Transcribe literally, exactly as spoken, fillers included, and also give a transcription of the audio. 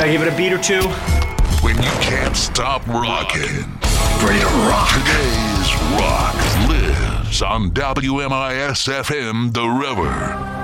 Gotta give it a beat or two. When you can't stop rocking. Ready to rock. Today's rock lives on W M I S F M The River.